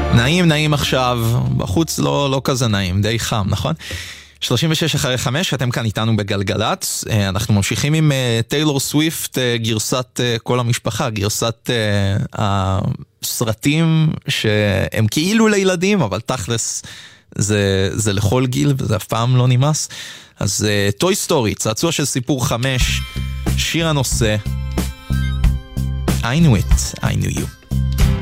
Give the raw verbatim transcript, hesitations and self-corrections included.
נעים נעים עכשיו, בחוץ לא, לא כזה נעים, די חם, נכון? שלושים ושש אחרי חמש, אתם כאן איתנו בגלגלת, אנחנו ממשיכים עם טיילור סוויפט, גרסת כל המשפחה, גרסת הסרטים שהם כאילו לילדים, אבל תכלס זה, זה לכל גיל וזה אף פעם לא נמאס. אז טוי סטורי, צעצוע של סיפור חמש, שיר הנושא, I knew it, I knew you.